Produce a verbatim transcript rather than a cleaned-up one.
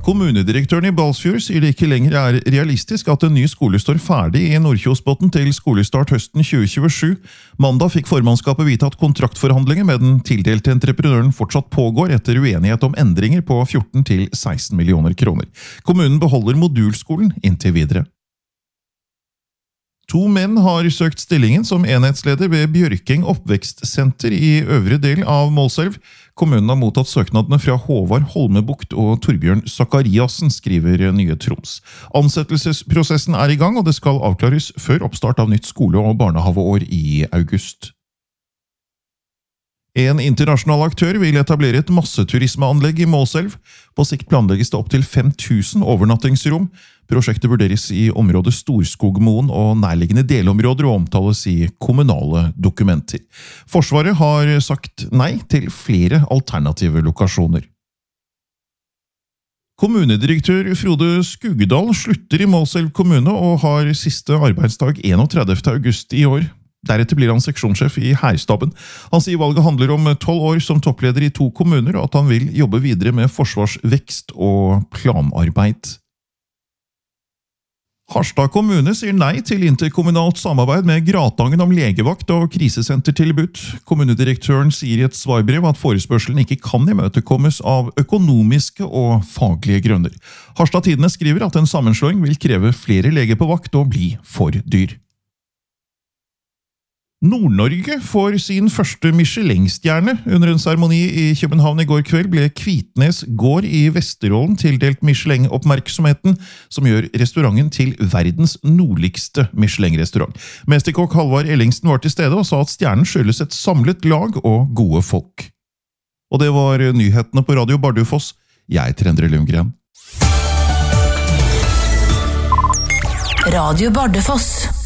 Kommunedirektøren i Balsfjord sier det ikke lenger er realistisk at en ny skole står ferdig i Nordkjosbotn til skolestart høsten tjue tjuesju. Mandag fikk formannskapet vite at kontraktforhandlinger med den tildelte entreprenøren fortsatt pågår etter uenighet om endringer på fjorten til seksten millioner kroner. Kommunen beholder modulskolen inntil videre. To menn har søkt stillingen som enhetsleder ved Bjørkeng oppvekstsenter i øvre del av Målselv. Kommunen har mottatt søknadene fra Håvard Holmebukt og Torbjørn Zakariasen, skriver Nye Troms. Ansettelsesprosessen er i gang, og det skal avklares før oppstart av nytt skole- og barnehaveår i august. En internasjonal aktør vil etablere et masseturismeanlegg i Målselv. På sikt planlegges det opp til fem tusen overnattingsrom. Prosjektet vurderes i området Storskogmoen og nærliggende delområder og omtales i kommunale dokumenter. Forsvaret har sagt nei til flere alternative lokasjoner. Kommunedirektør Frode Skugedal slutter i Målselv kommune og har siste arbeidsdag enogtredivte august i år. Deretter blir han seksjonssjef i Hærstaben. Han sier valget handler om tolv år som toppleder i to kommuner, og at han vil jobbe videre med forsvarsvekst og planarbeid. Harstad kommune sier nei til interkommunalt samarbeid med Gratangen om legevakt og krisesentertilbud. Kommunedirektøren sier i et svarbrev at forespørselen ikke kan imøtekommes av økonomiske og faglige grunner. Harstad Tidende skriver at en sammenslåing vil kreve flere leger på vakt og bli for dyr. Nord-Norge får sin første Michelin-stjerne. Under en seremoni i København i går kveld ble Kvitnes gård i Vesterålen tildelt Michelin-oppmerksomheten, som gjør restauranten til verdens nordligste Michelin-restaurant. Mesterkokk Halvard Ellingsen var til stede og sa at stjernen skyldes et samlet lag og gode folk. Og det var nyhetene på Radio Bardufoss. Jeg heter Endre Lundgren. Radio Bardufoss.